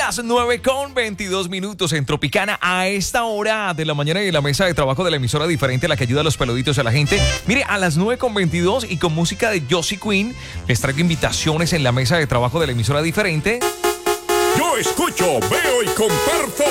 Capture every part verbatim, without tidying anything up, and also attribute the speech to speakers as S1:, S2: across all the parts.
S1: las nueve con veintidós minutos en Tropicana. A esta hora de la mañana y en la mesa de trabajo de la emisora diferente, la que ayuda a los peluditos a la gente. Mire, a las nueve con veintidós y con música de Josie Queen, les traigo invitaciones en la mesa de trabajo de la emisora diferente.
S2: Yo escucho, veo y comparto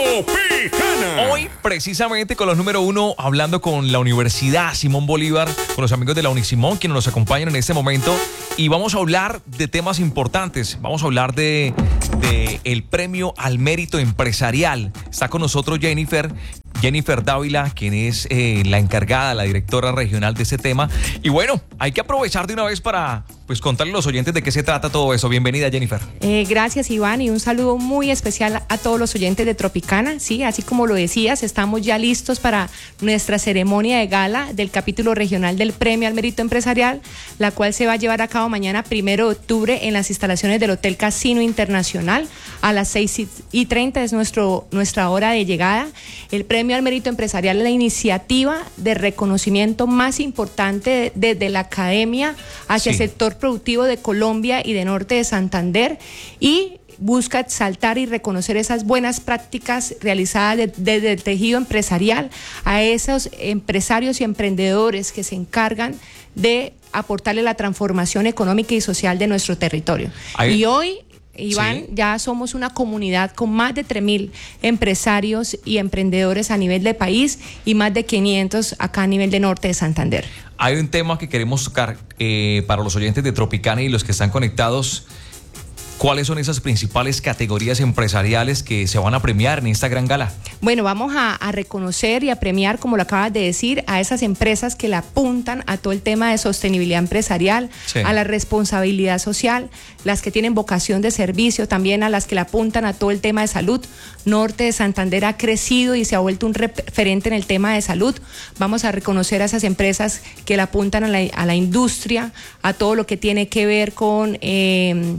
S2: Tropicana.
S1: Hoy, precisamente con los número uno, hablando con la Universidad Simón Bolívar, con los amigos de la Unisimón, quienes nos acompañan en este momento. Y vamos a hablar de temas importantes. Vamos a hablar de, de el premio al mérito empresarial. Está con nosotros Jennifer. Jennifer Dávila, quien es eh, la encargada, la directora regional de ese tema. Y bueno, hay que aprovechar de una vez para pues contarle a los oyentes de qué se trata todo eso. Bienvenida, Jennifer.
S3: Eh, gracias, Iván, y un saludo muy especial a todos los oyentes de Tropicana. Sí, así como lo decías, estamos ya listos para nuestra ceremonia de gala del capítulo regional del Premio al Mérito Empresarial, la cual se va a llevar a cabo mañana, primero de octubre, en las instalaciones del Hotel Casino Internacional. A las seis y treinta es nuestro, nuestra hora de llegada. El Premio al Mérito Empresarial es la iniciativa de reconocimiento más importante desde de, de la academia hacia sí. el sector productivo de Colombia y de Norte de Santander, y busca exaltar y reconocer esas buenas prácticas realizadas de, desde el tejido empresarial a esos empresarios y emprendedores que se encargan de aportarle la transformación económica y social de nuestro territorio. Ahí. Y hoy, Iván, sí. ya somos una comunidad con más de tres mil empresarios y emprendedores a nivel de país y más de quinientos acá a nivel de Norte de Santander.
S1: Hay un tema que queremos tocar eh, para los oyentes de Tropicana y los que están conectados. ¿Cuáles son esas principales categorías empresariales que se van a premiar en esta gran gala?
S3: Bueno, vamos a, a reconocer y a premiar, como lo acabas de decir, a esas empresas que le apuntan a todo el tema de sostenibilidad empresarial, sí. a la responsabilidad social, las que tienen vocación de servicio, también a las que le apuntan a todo el tema de salud. Norte de Santander ha crecido y se ha vuelto un referente en el tema de salud. Vamos a reconocer a esas empresas que le apuntan a la, a la industria, a todo lo que tiene que ver con Eh,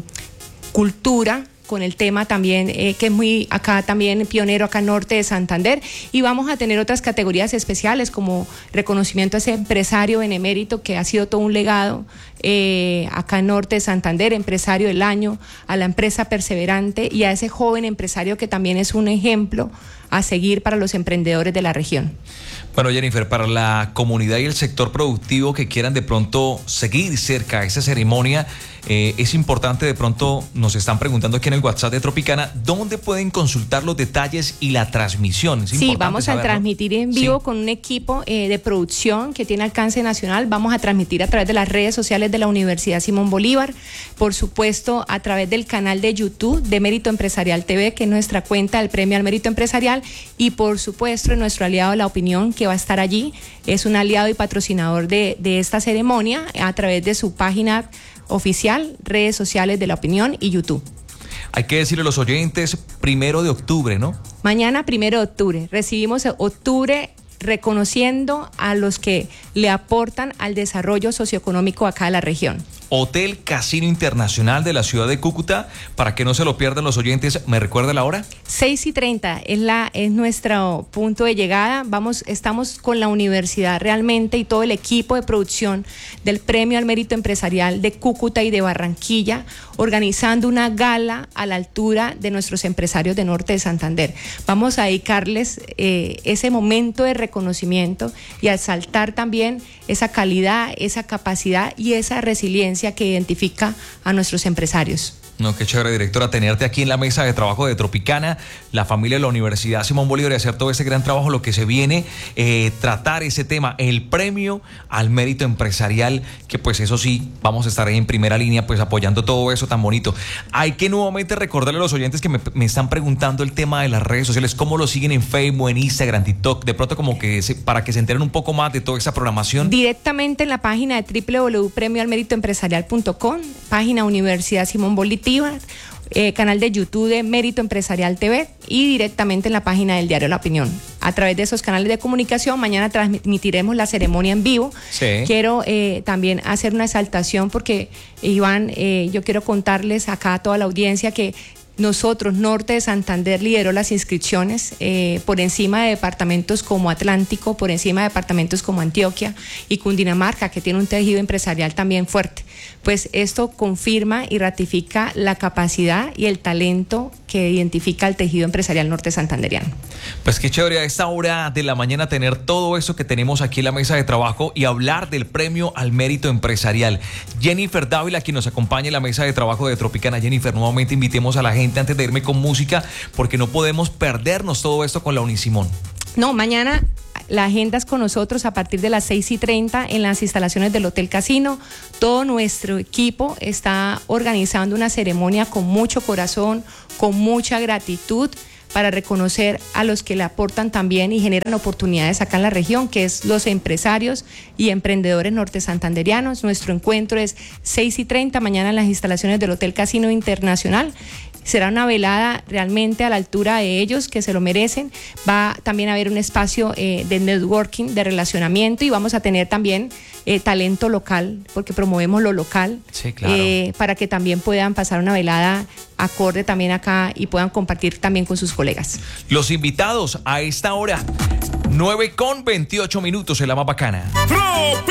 S3: cultura, con el tema también eh, que es muy acá también pionero acá en Norte de Santander, y vamos a tener otras categorías especiales como reconocimiento a ese empresario benemérito que ha sido todo un legado eh, acá en Norte de Santander, empresario del año, a la empresa perseverante y a ese joven empresario que también es un ejemplo a seguir para los emprendedores de la región.
S1: Bueno, Jennifer, para la comunidad y el sector productivo que quieran de pronto seguir cerca a esa ceremonia, eh, es importante, de pronto nos están preguntando aquí en el WhatsApp de Tropicana, ¿dónde pueden consultar los detalles y la transmisión? Es
S3: sí, vamos a saberlo. transmitir en vivo sí. con un equipo eh, de producción que tiene alcance nacional. Vamos a transmitir a través de las redes sociales de la Universidad Simón Bolívar, por supuesto a través del canal de YouTube de Mérito Empresarial T V, que es nuestra cuenta del Premio al Mérito Empresarial, y por supuesto nuestro aliado La Opinión, que va a estar allí, es un aliado y patrocinador de, de esta ceremonia a través de su página oficial, redes sociales de La Opinión y YouTube.
S1: Hay que decirle a los oyentes, primero de octubre, ¿no?
S3: Mañana, primero de octubre, recibimos octubre reconociendo a los que le aportan al desarrollo socioeconómico acá de la región.
S1: Hotel Casino Internacional de la ciudad de Cúcuta, para que no se lo pierdan los oyentes. ¿Me recuerda la hora?
S3: seis y treinta es, la, es nuestro punto de llegada. Vamos, estamos con la universidad realmente y todo el equipo de producción del Premio al Mérito Empresarial de Cúcuta y de Barranquilla, organizando una gala a la altura de nuestros empresarios de Norte de Santander. Vamos a dedicarles eh, ese momento de reconocimiento y a exaltar también esa calidad, esa capacidad y esa resiliencia que identifica a nuestros empresarios.
S1: No, qué chévere, directora, tenerte aquí en la mesa de trabajo de Tropicana, la familia de la Universidad Simón Bolívar, y hacer todo ese gran trabajo, lo que se viene, eh, tratar ese tema, el premio al mérito empresarial, que pues eso sí, vamos a estar ahí en primera línea, pues apoyando todo eso tan bonito. Hay que nuevamente recordarle a los oyentes que me, me están preguntando el tema de las redes sociales, cómo lo siguen en Facebook, en Instagram, TikTok, de pronto como que se, para que se enteren un poco más de toda esa programación.
S3: Directamente en la página de doble u doble u doble u punto premio al mérito empresarial punto com, página Universidad Simón Bolívar, Eh, canal de YouTube de Mérito Empresarial T V y directamente en la página del diario La Opinión. A través de esos canales de comunicación, mañana transmitiremos la ceremonia en vivo. Sí. Quiero eh, también hacer una exaltación porque, Iván, eh, yo quiero contarles acá a toda la audiencia que nosotros, Norte de Santander, lideró las inscripciones eh, por encima de departamentos como Atlántico, por encima de departamentos como Antioquia y Cundinamarca, que tiene un tejido empresarial también fuerte. pues esto confirma y ratifica la capacidad y el talento que identifica el tejido empresarial norte santanderiano.
S1: Pues qué chévere a esta hora de la mañana tener todo eso que tenemos aquí en la mesa de trabajo y hablar del premio al mérito empresarial. Jennifer Dávila, quien nos acompaña en la mesa de trabajo de Tropicana. Jennifer, nuevamente invitemos a la gente antes de irme con música, porque no podemos perdernos todo esto con la Unisimón.
S3: No, mañana la agenda es con nosotros a partir de las seis y treinta en las instalaciones del Hotel Casino. Todo nuestro equipo está organizando una ceremonia con mucho corazón, con mucha gratitud, para reconocer a los que le aportan también y generan oportunidades acá en la región, que es los empresarios y emprendedores norte santanderianos. Nuestro encuentro es seis y treinta mañana en las instalaciones del Hotel Casino Internacional. Será una velada realmente a la altura de ellos, que se lo merecen. Va también a haber un espacio eh, de networking, de relacionamiento, y vamos a tener también eh, talento local, porque promovemos lo local.
S1: Sí, claro.
S3: eh, para que también puedan pasar una velada acorde también acá y puedan compartir también con sus colegas.
S1: Los invitados a esta hora, nueve con veintiocho minutos en la más bacana.